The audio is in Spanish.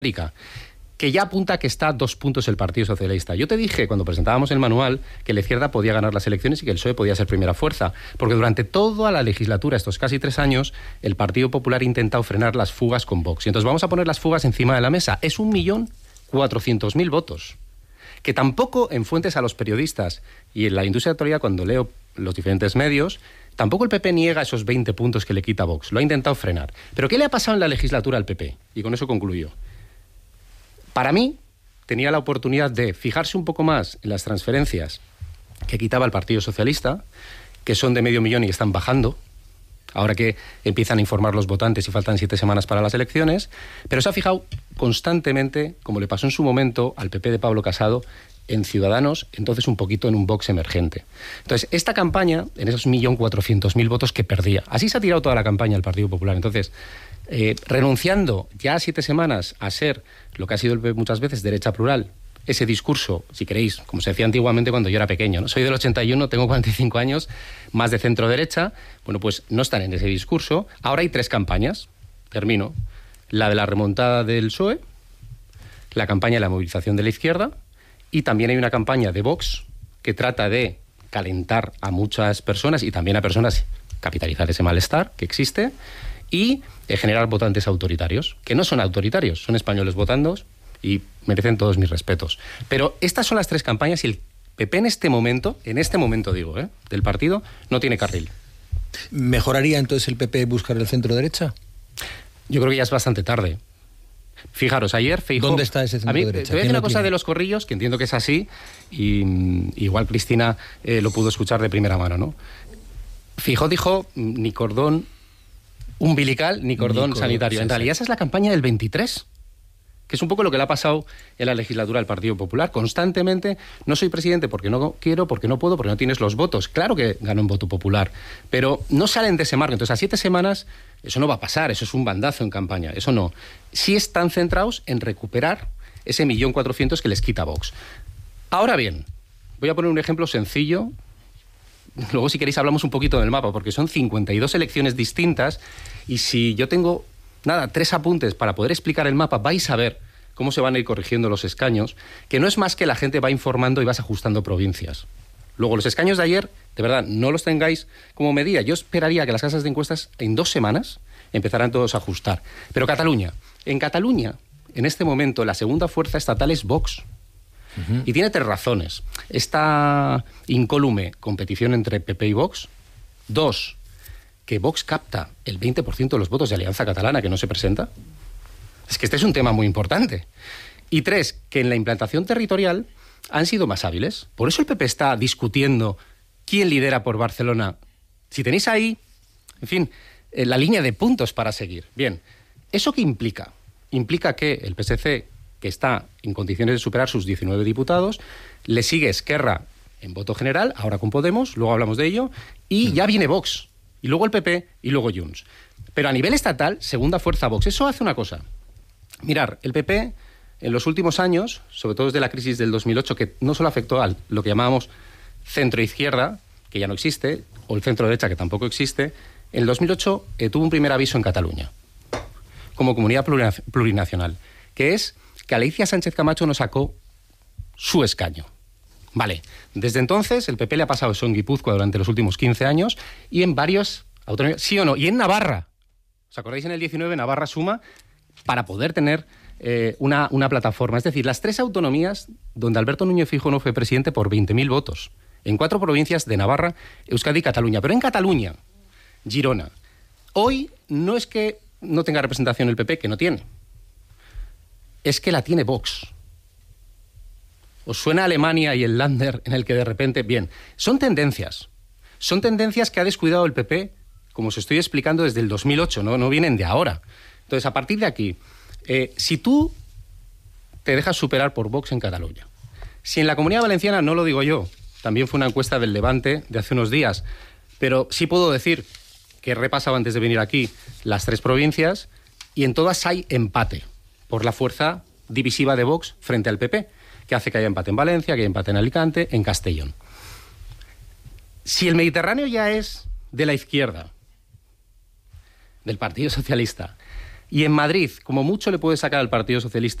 que ya apunta que está a 2 puntos el Partido Socialista. Yo te dije, cuando presentábamos el manual, que la izquierda podía ganar las elecciones y que el PSOE podía ser primera fuerza, porque durante toda la legislatura, estos casi 3 años, el Partido Popular ha intentado frenar las fugas con Vox. Y entonces vamos a poner las fugas encima de la mesa. Es 1.400.000 votos. Que tampoco en fuentes a los periodistas y en la industria editorial, cuando leo los diferentes medios, tampoco el PP niega esos 20 puntos que le quita Vox. Lo ha intentado frenar. ¿Pero qué le ha pasado en la legislatura al PP? Y con eso concluyo. Para mí, tenía la oportunidad de fijarse un poco más en las transferencias que quitaba el Partido Socialista, que son de 500.000 y están bajando, ahora que empiezan a informar los votantes y faltan 7 semanas para las elecciones, pero se ha fijado constantemente, como le pasó en su momento al PP de Pablo Casado, en Ciudadanos, entonces un poquito en un Vox emergente. Entonces, esta campaña, en esos 1.400.000 votos que perdía, así se ha tirado toda la campaña el Partido Popular. Entonces, renunciando ya a 7 semanas a ser lo que ha sido el PP muchas veces, derecha plural, ese discurso, si queréis, como se decía antiguamente cuando yo era pequeño, ¿no? Soy del 81, tengo 45 años, más de centro-derecha, bueno, pues no están en ese discurso. Ahora hay 3 campañas, termino, la de la remontada del PSOE, la campaña de la movilización de la izquierda, y también hay una campaña de Vox que trata de calentar a muchas personas y también a personas, capitalizar ese malestar que existe, y generar votantes autoritarios, que no son autoritarios, son españoles votando y merecen todos mis respetos. Pero estas son las 3 campañas y el PP en este momento digo, del partido, no tiene carril. ¿Mejoraría entonces el PP buscar el centro-derecha? Yo creo que ya es bastante tarde. Fijaros, ayer Feijóo... ¿Dónde está ese centro-derecha? Te voy a decir una cosa de los corrillos, que entiendo que es así, y igual Cristina lo pudo escuchar de primera mano, ¿no? Feijóo dijo ni cordón umbilical ni cordón sanitario. Sí, en realidad esa es la campaña del 23, que es un poco lo que le ha pasado en la legislatura al Partido Popular. Constantemente, no soy presidente porque no quiero, porque no puedo, porque no tienes los votos. Claro que ganó un voto popular, pero no salen de ese marco. Entonces, a 7 semanas, eso no va a pasar, eso es un bandazo en campaña, eso no. Sí están centrados en recuperar ese 1.400.000 que les quita Vox. Ahora bien, voy a poner un ejemplo sencillo. Luego, si queréis, hablamos un poquito del mapa, porque son 52 elecciones distintas, y si yo tengo, 3 apuntes para poder explicar el mapa, vais a ver cómo se van a ir corrigiendo los escaños, que no es más que la gente va informando y vas ajustando provincias. Luego, los escaños de ayer, de verdad, no los tengáis como medida. Yo esperaría que las casas de encuestas en 2 semanas empezarán todos a ajustar. Pero Cataluña, en este momento, la segunda fuerza estatal es Vox. Uh-huh. Y tiene 3 razones. Esta incólume competición entre PP y Vox. 2, que Vox capta el 20% de los votos de Alianza Catalana, que no se presenta. Es que este es un tema muy importante. Y 3, que en la implantación territorial han sido más hábiles. Por eso el PP está discutiendo quién lidera por Barcelona. Si tenéis ahí, en fin, la línea de puntos para seguir. Bien, ¿eso qué implica? Implica que el PSC, que está en condiciones de superar sus 19 diputados, le sigue Esquerra en voto general, ahora con Podemos, luego hablamos de ello, y ya viene Vox, y luego el PP, y luego Junts. Pero a nivel estatal, segunda fuerza Vox. Eso hace una cosa. Mirar, el PP, en los últimos años, sobre todo desde la crisis del 2008, que no solo afectó a lo que llamábamos centro-izquierda, que ya no existe, o el centro-derecha, que tampoco existe, en el 2008 tuvo un primer aviso en Cataluña, como comunidad plurinacional, que es que Alicia Sánchez Camacho no sacó su escaño. Vale, desde entonces el PP le ha pasado eso en Guipúzcoa durante los últimos 15 años y en varios autonomías, sí o no, y en Navarra. ¿Os acordáis? En el 19 Navarra suma para poder tener una plataforma. Es decir, las 3 autonomías donde Alberto Núñez Feijóo no fue presidente por 20.000 votos. En 4 provincias de Navarra, Euskadi y Cataluña. Pero en Cataluña, Girona, hoy no es que no tenga representación el PP, que no tiene. Es que la tiene Vox. ¿Os suena Alemania y el Länder en el que de repente... Bien, son tendencias que ha descuidado el PP, como os estoy explicando, desde el 2008, no vienen de ahora. Entonces, a partir de aquí, si tú te dejas superar por Vox en Cataluña, si en la Comunidad Valenciana, no lo digo yo, también fue una encuesta del Levante de hace unos días, pero sí puedo decir que he repasado antes de venir aquí las 3 provincias y en todas hay empate por la fuerza divisiva de Vox frente al PP, que hace que haya empate en Valencia, que haya empate en Alicante, en Castellón. Si el Mediterráneo ya es de la izquierda, del Partido Socialista, Y en Madrid, como mucho le puede sacar al Partido Socialista